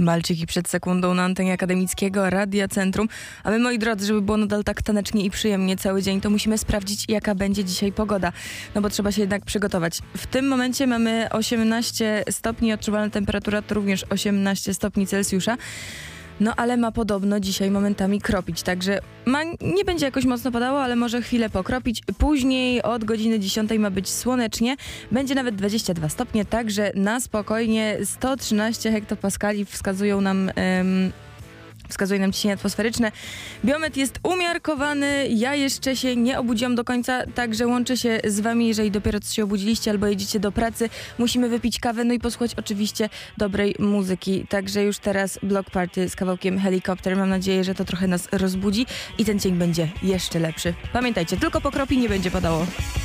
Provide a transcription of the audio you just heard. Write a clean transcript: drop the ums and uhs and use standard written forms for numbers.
Balczyki przed sekundą na antenie Akademickiego Radia Centrum. A my, moi drodzy, żeby było nadal tak tanecznie i przyjemnie cały dzień, to musimy sprawdzić, jaka będzie dzisiaj pogoda. No bo trzeba się jednak przygotować. W tym momencie mamy 18 stopni, odczuwalna temperatura to również 18 stopni Celsjusza. No ale ma podobno dzisiaj momentami kropić, także nie będzie jakoś mocno padało, ale może chwilę pokropić. Później od godziny 10 ma być słonecznie, będzie nawet 22 stopnie, także na spokojnie 113 hektopaskali wskazuje nam ciśnienie atmosferyczne. Biometr jest umiarkowany. Ja jeszcze się nie obudziłam do końca, także łączę się z wami, jeżeli dopiero co się obudziliście albo jedziecie do pracy. Musimy wypić kawę, no i posłuchać oczywiście dobrej muzyki. Także już teraz Block Party z kawałkiem Helikopter. Mam nadzieję, że to trochę nas rozbudzi i ten dzień będzie jeszcze lepszy. Pamiętajcie, tylko pokropi, nie będzie padało.